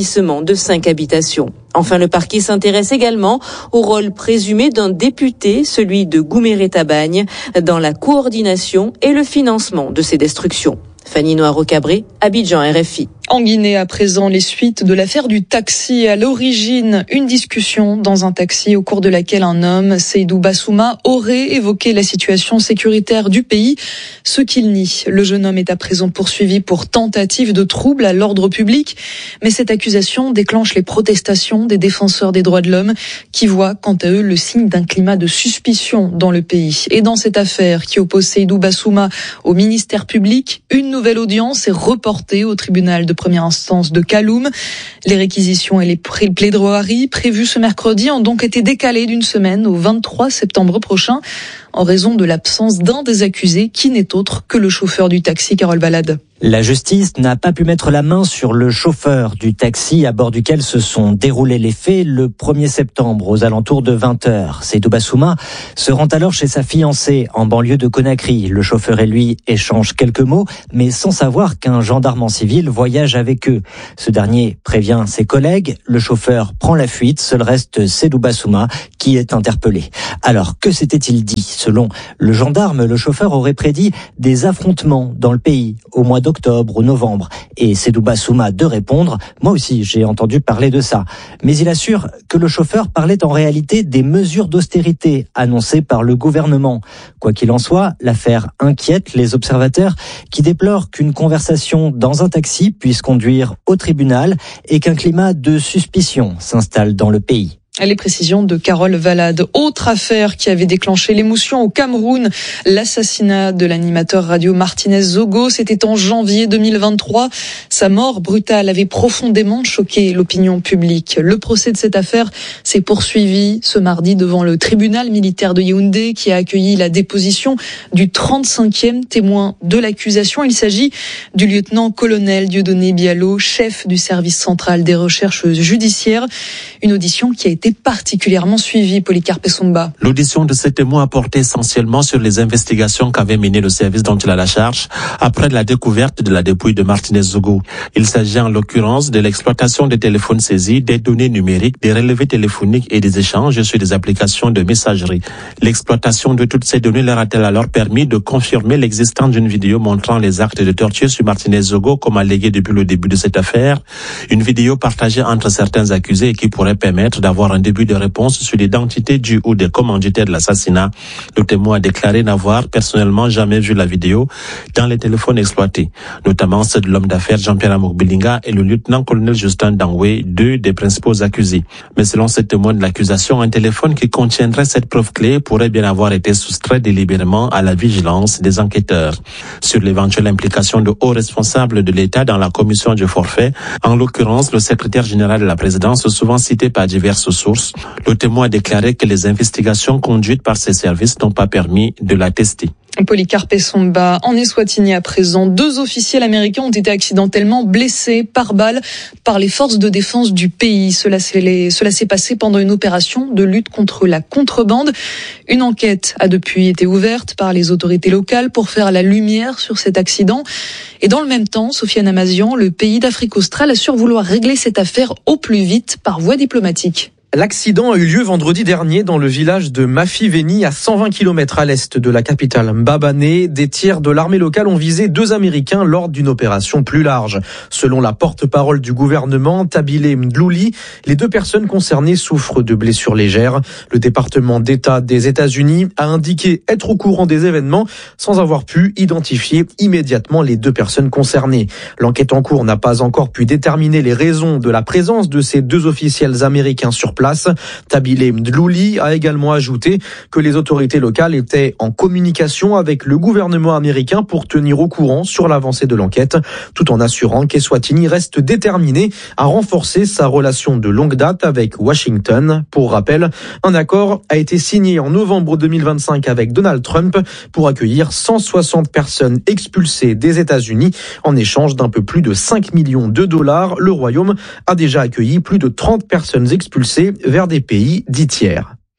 lotissement de 5 habitations. Enfin, le parquet s'intéresse également au rôle présumé d'un député, celui de Gouméret-Tabagne, dans la coordination et le financement de ces destructions. Fanny Noiro-Cabré, Abidjan, RFI. En Guinée, à présent, les suites de l'affaire du taxi. À l'origine, une discussion dans un taxi au cours de laquelle un homme, Seydou Bassouma, aurait évoqué la situation sécuritaire du pays, ce qu'il nie. Le jeune homme est à présent poursuivi pour tentative de trouble à l'ordre public, mais cette accusation déclenche les protestations des défenseurs des droits de l'homme qui voient, quant à eux, le signe d'un climat de suspicion dans le pays. Et dans cette affaire qui oppose Seydou Bassouma au ministère public, une nouvelle audience est reportée au tribunal de première instance de Kaloum. Les réquisitions et les plaidoiries prévues ce mercredi ont donc été décalées d'une semaine au 23 septembre prochain en raison de l'absence d'un des accusés qui n'est autre que le chauffeur du taxi, Carole Balade. La justice n'a pas pu mettre la main sur le chauffeur du taxi à bord duquel se sont déroulés les faits le 1er septembre aux alentours de 20h. Seydou Bassouma se rend alors chez sa fiancée en banlieue de Conakry. Le chauffeur et lui échangent quelques mots, mais sans savoir qu'un gendarme en civil voyage avec eux. Ce dernier prévient ses collègues, le chauffeur prend la fuite, seul reste Seydou Bassouma qui est interpellé. Alors, que s'était-il dit ? Selon le gendarme, le chauffeur aurait prédit des affrontements dans le pays au mois d'octobre ou novembre. Et Seydou Bassouma de répondre, moi aussi j'ai entendu parler de ça. Mais il assure que le chauffeur parlait en réalité des mesures d'austérité annoncées par le gouvernement. Quoi qu'il en soit, l'affaire inquiète les observateurs qui déplorent qu'une conversation dans un taxi puisse conduire au tribunal et qu'un climat de suspicion s'installe dans le pays. Les précisions de Carole Valade. Autre affaire qui avait déclenché l'émotion au Cameroun, l'assassinat de l'animateur radio Martinez Zogo. C'était en janvier 2023. Sa mort brutale avait profondément choqué l'opinion publique. Le procès de cette affaire s'est poursuivi ce mardi devant le tribunal militaire de Yaoundé qui a accueilli la déposition du 35e témoin de l'accusation. Il s'agit du lieutenant-colonel Dieudonné Bialo, chef du service central des recherches judiciaires. Une audition qui a été particulièrement suivi, Polycarpe Somba. L'audition de ces témoins a porté essentiellement sur les investigations qu'avait menées le service dont il a la charge après la découverte de la dépouille de Martinez Zogo. Il s'agit en l'occurrence de l'exploitation des téléphones saisis, des données numériques, des relevés téléphoniques et des échanges sur des applications de messagerie. L'exploitation de toutes ces données leur a-t-elle alors permis de confirmer l'existence d'une vidéo montrant les actes de torture sur Martinez Zogo comme allégué depuis le début de cette affaire? Une vidéo partagée entre certains accusés et qui pourrait permettre d'avoir un début de réponse sur l'identité du ou des commanditaires de l'assassinat. Le témoin a déclaré n'avoir personnellement jamais vu la vidéo dans les téléphones exploités, notamment ceux de l'homme d'affaires Jean-Pierre Amok-Bilinga et le lieutenant-colonel Justin Dangwe, deux des principaux accusés. Mais selon ce témoin de l'accusation, un téléphone qui contiendrait cette preuve clé pourrait bien avoir été soustrait délibérément à la vigilance des enquêteurs. Sur l'éventuelle implication de hauts responsables de l'État dans la commission du forfait, en l'occurrence le secrétaire général de la présidence, souvent cité par diverses sources, le témoin a déclaré que les investigations conduites par ces services n'ont pas permis de l'attester. Polycarpe Somba. En Eswatini à présent, 2 officiels américains ont été accidentellement blessés par balle par les forces de défense du pays. Cela s'est passé pendant une opération de lutte contre la contrebande. Une enquête a depuis été ouverte par les autorités locales pour faire la lumière sur cet accident. Et dans le même temps, Sofiane Amazian, le pays d'Afrique australe, assure vouloir régler cette affaire au plus vite par voie diplomatique. L'accident a eu lieu vendredi dernier dans le village de Mafiveni, à 120 km à l'est de la capitale Mbabane. Des tirs de l'armée locale ont visé 2 Américains lors d'une opération plus large. Selon la porte-parole du gouvernement, Tabile Mdlouli, les 2 personnes concernées souffrent de blessures légères. Le département d'État des États-Unis a indiqué être au courant des événements sans avoir pu identifier immédiatement les 2 personnes concernées. L'enquête en cours n'a pas encore pu déterminer les raisons de la présence de ces 2 officiels américains sur place. Tabile Mdlouli a également ajouté que les autorités locales étaient en communication avec le gouvernement américain pour tenir au courant sur l'avancée de l'enquête, tout en assurant qu'Eswatini reste déterminé à renforcer sa relation de longue date avec Washington. Pour rappel, un accord a été signé en novembre 2025 avec Donald Trump pour accueillir 160 personnes expulsées des États-Unis en échange d'un peu plus de 5 millions de dollars. Le Royaume a déjà accueilli plus de 30 personnes expulsées vers des pays dits tiers.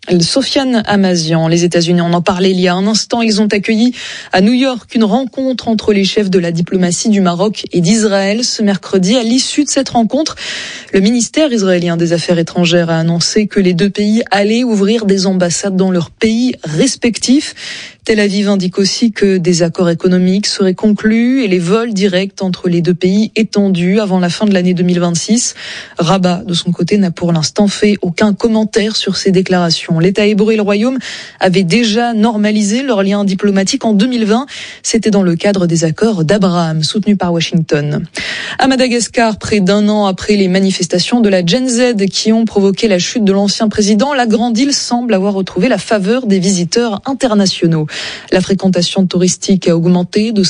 Sofiane Amazian. Les États-Unis, on en parlait il y a un instant, ils ont accueilli à New York une rencontre entre les chefs de la diplomatie du Maroc et d'Israël ce mercredi. À l'issue de cette rencontre, le ministère israélien des Affaires étrangères a annoncé que les deux pays allaient ouvrir des ambassades dans leurs pays respectifs. Tel Aviv indique aussi que des accords économiques seraient conclus et les vols directs entre les deux pays étendus avant la fin de l'année 2026. Rabat, de son côté, n'a pour l'instant fait aucun commentaire sur ces déclarations. L'État hébreu et le Royaume avaient déjà normalisé leurs liens diplomatiques en 2020. C'était dans le cadre des accords d'Abraham, soutenus par Washington. À Madagascar, près d'un an après les manifestations de la Gen Z qui ont provoqué la chute de l'ancien président, la grande île semble avoir retrouvé la faveur des visiteurs internationaux. La fréquentation touristique a augmenté de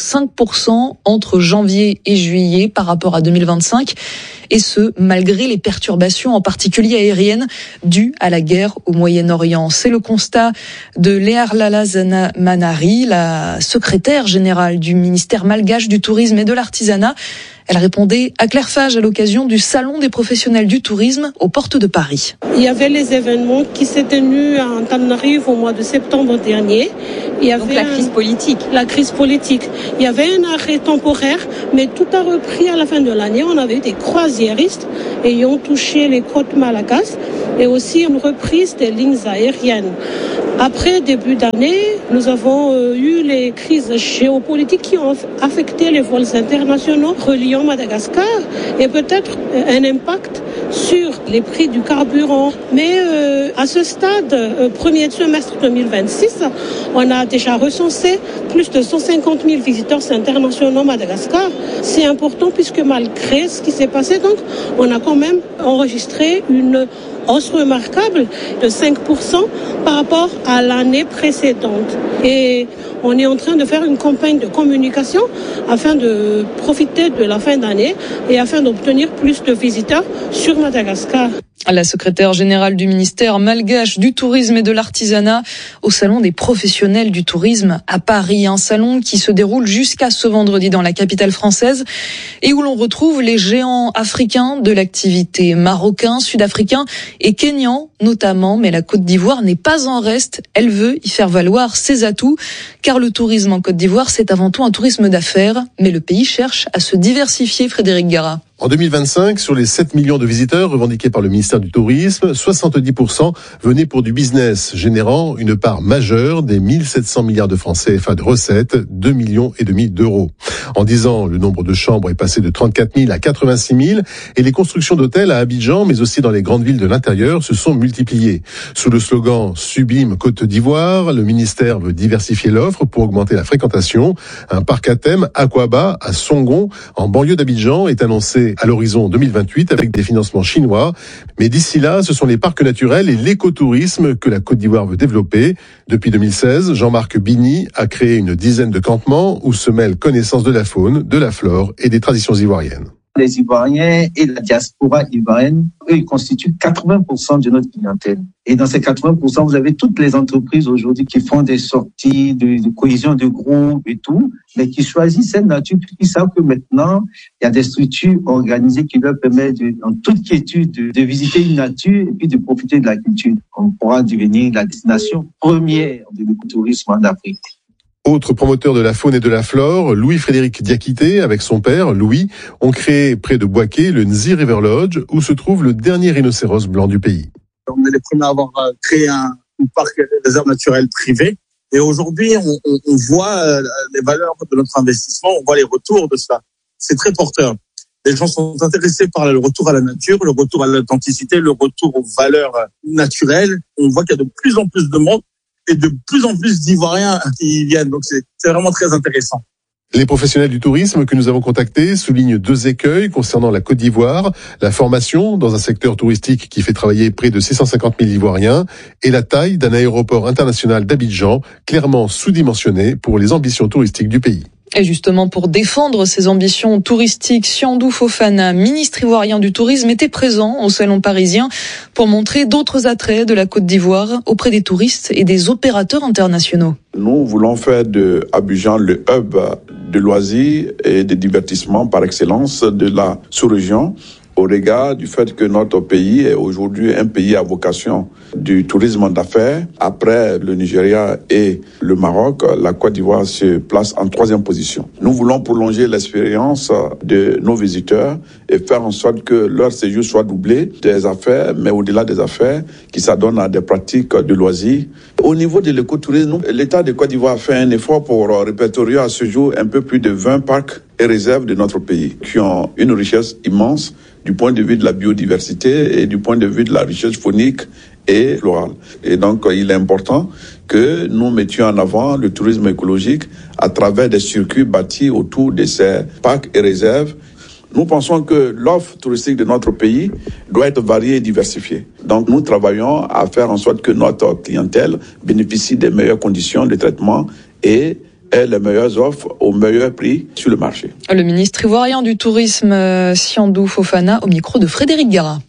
5% entre janvier et juillet par rapport à 2025. Et ce, malgré les perturbations, en particulier aériennes, dues à la guerre au Moyen-Orient. C'est le constat de Léar Lalazana Manari, la secrétaire générale du ministère malgache du tourisme et de l'artisanat. Elle répondait à Claire Fage à l'occasion du Salon des professionnels du tourisme aux portes de Paris. Il y avait les événements qui s'est tenus à Antananarivo au mois de septembre dernier. Il y avait donc la crise politique. La crise politique. Il y avait un arrêt temporaire, mais tout a repris à la fin de l'année. On avait des croisiéristes ayant touché les côtes malagasy et aussi une reprise des lignes aériennes. Après début d'année, nous avons eu les crises géopolitiques qui ont affecté les vols internationaux reliant Madagascar et peut-être un impact sur les prix du carburant. Mais à ce stade, premier semestre 2026, on a déjà recensé plus de 150 000 visiteurs internationaux à Madagascar. C'est important puisque malgré ce qui s'est passé, donc, on a quand même enregistré une hausse remarquable de 5% par rapport à l'année précédente. Et on est en train de faire une campagne de communication afin de profiter de la fin d'année et afin d'obtenir plus de visiteurs sur Madagascar. La secrétaire générale du ministère malgache du tourisme et de l'artisanat au Salon des professionnels du tourisme à Paris. Un salon qui se déroule jusqu'à ce vendredi dans la capitale française et où l'on retrouve les géants africains de l'activité, marocains, sud-africains et kenyans notamment. Mais la Côte d'Ivoire n'est pas en reste. Elle veut y faire valoir ses atouts car le tourisme en Côte d'Ivoire, c'est avant tout un tourisme d'affaires. Mais le pays cherche à se diversifier, Frédéric Gara. En 2025, sur les 7 millions de visiteurs revendiqués par le ministère du Tourisme, 70% venaient pour du business, générant une part majeure des 1700 milliards de francs CFA de recettes, 2,5 millions d'euros. En 10 ans, le nombre de chambres est passé de 34 000 à 86 000 et les constructions d'hôtels à Abidjan, mais aussi dans les grandes villes de l'intérieur, se sont multipliées. Sous le slogan « Sublime Côte d'Ivoire », le ministère veut diversifier l'offre pour augmenter la fréquentation. Un parc à thème Aquaba à Songon, en banlieue d'Abidjan, est annoncé à l'horizon 2028 avec des financements chinois. Mais d'ici là, ce sont les parcs naturels et l'écotourisme que la Côte d'Ivoire veut développer. Depuis 2016, Jean-Marc Bini a créé une dizaine de campements où se mêlent connaissance de la faune, de la flore et des traditions ivoiriennes. Les Ivoiriens et la diaspora ivoirienne, eux, ils constituent 80% de notre clientèle. Et dans ces 80%, vous avez toutes les entreprises aujourd'hui qui font des sorties de cohésion de groupe et tout, mais qui choisissent cette nature puisqu'ils savent que maintenant, il y a des structures organisées qui leur permettent, en toute quiétude, de visiter une nature et puis de profiter de la culture. On pourra devenir la destination première de l'écotourisme en Afrique. Autre promoteur de la faune et de la flore, Louis-Frédéric Diakité, avec son père, Louis, ont créé près de Boaké le Nzi River Lodge, où se trouve le dernier rhinocéros blanc du pays. On est les premiers à avoir créé un parc réserve naturelle privé. Et aujourd'hui, on voit les valeurs de notre investissement, on voit les retours de cela. C'est très porteur. Les gens sont intéressés par le retour à la nature, le retour à l'authenticité, le retour aux valeurs naturelles. On voit qu'il y a de plus en plus de monde et de plus en plus d'Ivoiriens qui y viennent. Donc c'est vraiment très intéressant. Les professionnels du tourisme que nous avons contactés soulignent 2 écueils concernant la Côte d'Ivoire, la formation dans un secteur touristique qui fait travailler près de 650 000 Ivoiriens et la taille d'un aéroport international d'Abidjan, clairement sous-dimensionné pour les ambitions touristiques du pays. Et justement, pour défendre ses ambitions touristiques, Siandou Fofana, ministre ivoirien du tourisme, était présent au Salon parisien pour montrer d'autres attraits de la Côte d'Ivoire auprès des touristes et des opérateurs internationaux. Nous voulons faire de Abidjan le hub de loisirs et de divertissement par excellence de la sous-région. au regard du fait que notre pays est aujourd'hui un pays à vocation du tourisme d'affaires. Après le Nigeria et le Maroc, la Côte d'Ivoire se place en 3e position. Nous voulons prolonger l'expérience de nos visiteurs et faire en sorte que leur séjour soit doublé des affaires, mais au-delà des affaires, qui s'adonnent à des pratiques de loisirs. Au niveau de l'écotourisme, l'État de Côte d'Ivoire fait un effort pour répertorier à ce jour un peu plus de 20 parcs et réserves de notre pays, qui ont une richesse immense du point de vue de la biodiversité et du point de vue de la richesse faunique et florale. Et donc, il est important que nous mettions en avant le tourisme écologique à travers des circuits bâtis autour de ces parcs et réserves. Nous pensons que l'offre touristique de notre pays doit être variée et diversifiée. Donc, nous travaillons à faire en sorte que notre clientèle bénéficie des meilleures conditions de traitement et les meilleures offres au meilleur prix sur le marché. Le ministre ivoirien du Tourisme, Siandou Fofana, au micro de Frédéric Gara.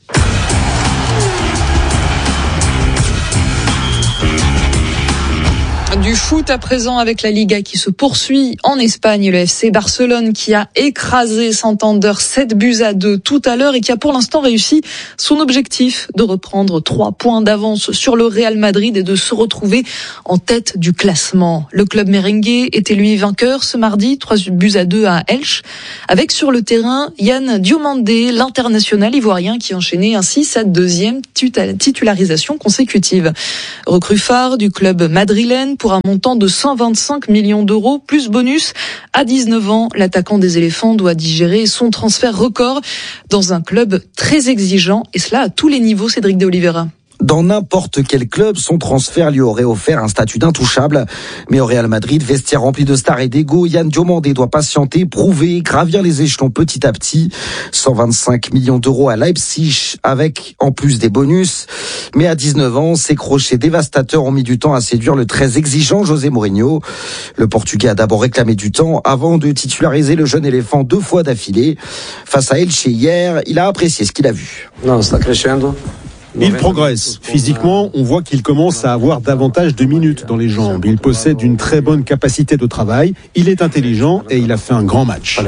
Du foot à présent avec la Liga qui se poursuit en Espagne. Le FC Barcelone qui a écrasé Santander 7-2 tout à l'heure et qui a pour l'instant réussi son objectif de reprendre 3 points d'avance sur le Real Madrid et de se retrouver en tête du classement. Le club merengue était lui vainqueur ce mardi 3-2 à Elche avec sur le terrain Yann Diomandé, l'international ivoirien qui enchaînait ainsi sa 2e titularisation consécutive. Recrue phare du club madrilène pour un montant de 125 millions d'euros plus bonus. À 19 ans, l'attaquant des éléphants doit digérer son transfert record dans un club très exigeant et cela à tous les niveaux. Cédric de Oliveira. Dans n'importe quel club, son transfert lui aurait offert un statut d'intouchable. Mais au Real Madrid, vestiaire rempli de stars et d'ego, Yann Diomandé doit patienter, prouver, gravir les échelons petit à petit. 125 millions d'euros à Leipzig, avec en plus des bonus. Mais à 19 ans, ses crochets dévastateurs ont mis du temps à séduire le très exigeant José Mourinho. Le Portugais a d'abord réclamé du temps avant de titulariser le jeune éléphant 2 fois d'affilée. Face à Elche hier, il a apprécié ce qu'il a vu. Non, ça crescendo. Il progresse. Physiquement, on voit qu'il commence à avoir davantage de minutes dans les jambes. Il possède une très bonne capacité de travail. Il est intelligent et il a fait un grand match.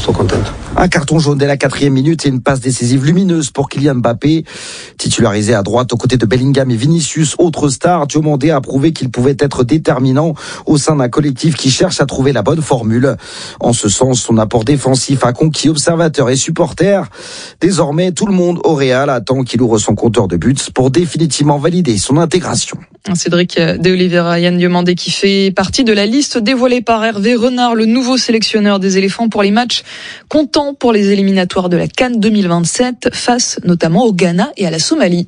Un carton jaune dès la 4e minute et une passe décisive lumineuse pour Kylian Mbappé. Titularisé à droite aux côtés de Bellingham et Vinicius, autre star, Diomandé a prouvé qu'il pouvait être déterminant au sein d'un collectif qui cherche à trouver la bonne formule. En ce sens, son apport défensif a conquis observateurs et supporters. Désormais, tout le monde au Real attend qu'il ouvre son compteur de buts pour définitivement valider son intégration. Cédric de Oliveira, Yann Diomandé qui fait partie de la liste dévoilée par Hervé Renard, le nouveau sélectionneur des éléphants pour les matchs comptant pour les éliminatoires de la CAN 2027 face notamment au Ghana et à la Somalie.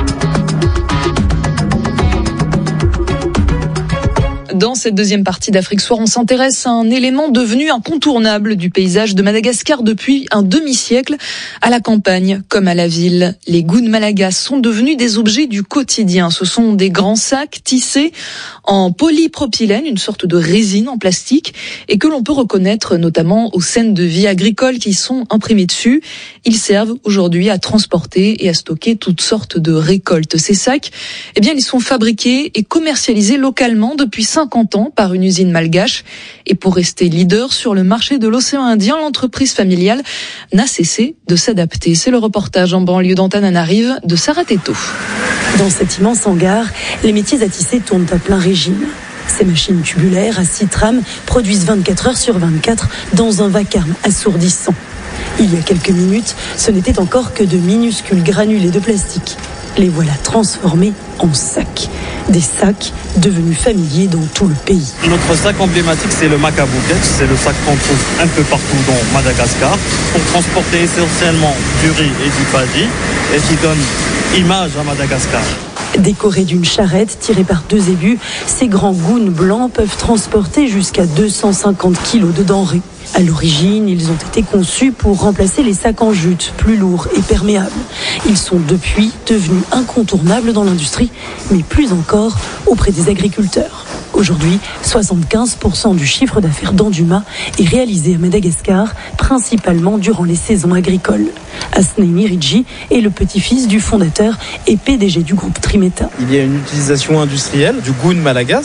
Dans cette deuxième partie d'Afrique Soir, on s'intéresse à un élément devenu incontournable du paysage de Madagascar depuis un demi-siècle. À la campagne comme à la ville, les goons malagas sont devenus des objets du quotidien. Ce sont des grands sacs tissés en polypropylène, une sorte de résine en plastique, et que l'on peut reconnaître notamment aux scènes de vie agricole qui sont imprimées dessus. Ils servent aujourd'hui à transporter et à stocker toutes sortes de récoltes. Ces sacs, eh bien, ils sont fabriqués et commercialisés localement depuis 50 ans par une usine malgache. Et pour rester leader sur le marché de l'océan Indien, l'entreprise familiale n'a cessé de s'adapter. C'est le reportage en banlieue d'Antananarive de Sarah Teto. Dans cet immense hangar, les métiers à tisser tournent à plein régime. Ces machines tubulaires à 6 trames produisent 24 heures sur 24 dans un vacarme assourdissant. Il y a quelques minutes, ce n'était encore que de minuscules granulés de plastique. Les voilà transformés en sacs. Des sacs devenus familiers dans tout le pays. Notre sac emblématique, c'est le Macabouquet. C'est le sac qu'on trouve un peu partout dans Madagascar pour transporter essentiellement du riz et du paddy et qui donne image à Madagascar. Décorés d'une charrette tirée par 2 ébus, ces grands goons blancs peuvent transporter jusqu'à 250 kilos de denrées. À l'origine, ils ont été conçus pour remplacer les sacs en jute, plus lourds et perméables. Ils sont depuis devenus incontournables dans l'industrie, mais plus encore auprès des agriculteurs. Aujourd'hui, 75% du chiffre d'affaires d'Anduma est réalisé à Madagascar, principalement durant les saisons agricoles. Asnei Miriji est le petit-fils du fondateur et PDG du groupe Trimeta. Il y a une utilisation industrielle du goon malagas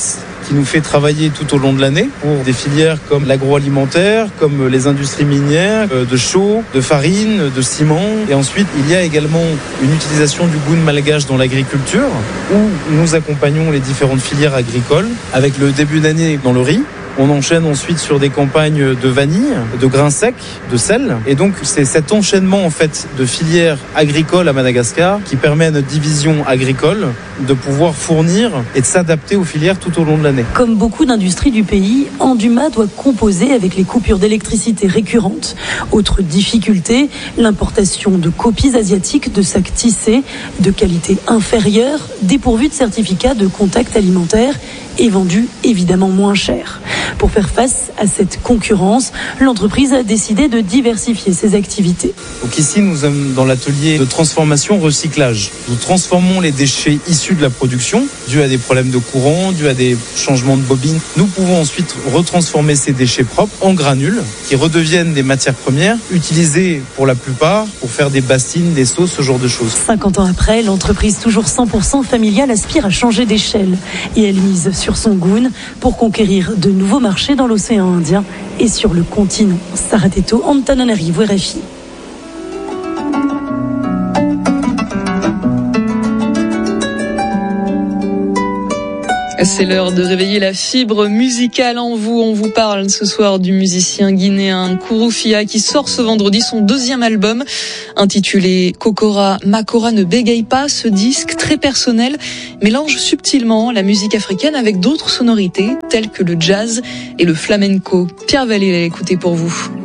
qui nous fait travailler tout au long de l'année pour des filières comme l'agroalimentaire, comme les industries minières, de chaux, de farine, de ciment. Et ensuite, il y a également une utilisation du goun malgache dans l'agriculture où nous accompagnons les différentes filières agricoles avec le début d'année dans le riz. On enchaîne ensuite sur des campagnes de vanille, de grains secs, de sel. Et donc, c'est cet enchaînement, en fait, de filières agricoles à Madagascar qui permet à notre division agricole de pouvoir fournir et de s'adapter aux filières tout au long de l'année. Comme beaucoup d'industries du pays, Anduma doit composer avec les coupures d'électricité récurrentes. Autre difficulté, l'importation de copies asiatiques de sacs tissés de qualité inférieure, dépourvus de certificat de contact alimentaire et vendus évidemment moins cher. Pour faire face à cette concurrence, l'entreprise a décidé de diversifier ses activités. Donc ici, nous sommes dans l'atelier de transformation recyclage. Nous transformons les déchets issus de la production, dus à des problèmes de courant, dus à des changements de bobines. Nous pouvons ensuite retransformer ces déchets propres en granules qui redeviennent des matières premières utilisées pour la plupart pour faire des bassines, des sauces, ce genre de choses. 50 ans après, l'entreprise toujours 100% familiale aspire à changer d'échelle et elle mise sur son goun pour conquérir de nouveaux marchés dans l'océan Indien et sur le continent. Sarah Teto, Antananarivo, RFI. C'est l'heure de réveiller la fibre musicale en vous. On vous parle ce soir du musicien guinéen Kouroufia qui sort ce vendredi son deuxième album intitulé Kokora Makora ne bégaye pas. Ce disque très personnel mélange subtilement la musique africaine avec d'autres sonorités telles que le jazz et le flamenco. Pierre Vallée l'a écouté pour vous.